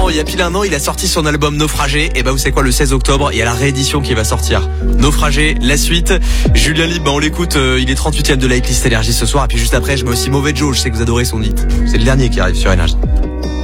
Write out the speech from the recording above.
il y a pile un an, il a sorti son album Naufragé. Et bah, vous savez quoi, le 16 octobre, il y a la réédition qui va sortir. Naufragé, la suite. Julien Libre, bah, on l'écoute, il est 38e de la hitlist Énergie ce soir. Et puis juste après, je mets aussi Mauvais Joe, je sais que vous adorez son hit. C'est le dernier qui arrive sur Énergie.